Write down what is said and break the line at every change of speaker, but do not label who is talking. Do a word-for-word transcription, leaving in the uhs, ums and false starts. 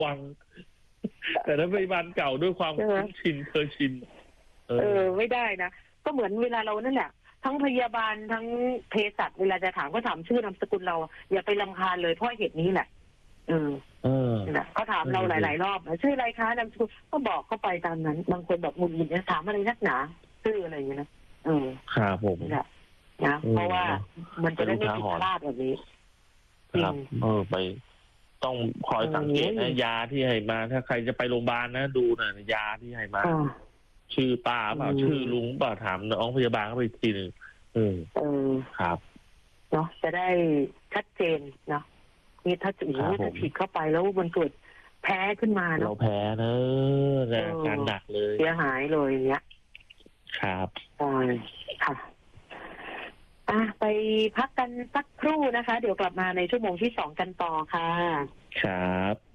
วังแต่ถ้าพยาบาลเก่าด้วยความคุ้นชินเคยชินเอ
เอ
อ
อไม่ได้นะก็เหมือนเวลาเรานั่นแหละทั้งพยาบาลทั้งเภสัชเวลาจะถามก็ถามชื่อนามสกุลเราอย่าไปรำคาญเลยเพราะเหตุนี้แหละเออ
เออ
นะเขาถามเราหลายๆรอบชื่ออะไรคะนามสกุลก็บอกเข้าไปตามนั้นบางคนแบบหงุดหงิดเนี่ยถามอะไรนักหนาชื่ออะไรอย่างเงี้ยนะเออ
ครับผม
นี่แหละนะเพราะว่ามันจะได้ไม่ผิดพลาดแบบนี้
ครับเออไปต้องคอยสังเกตนะยาที่ให้มาถ้าใครจะไปโรงพยาบาลนะดูนะยาที่ให้มาชื่อป้าเปล่าชื่อลุงเปล่าถามน้องพยาบาลเข้าไปอีกทีหนึ่งเออ
เออ
ครับ
เนาะจะได้ชัดเจนเนาะนี่ถ้าถึงถ้าฉีดเข้าไปแล้วมันเกิดแพ้ขึ้นมาเนาะ
เราแพ้เนอะนะการหนักเลย
เสียหายเลยเนี้ย
ครับ
ใช่ค่ะอ่ะไปพักกันสักครู่นะคะ เดี๋ยวกลับมาในชั่วโมงที่สองกันต่อค่ะ
ครับ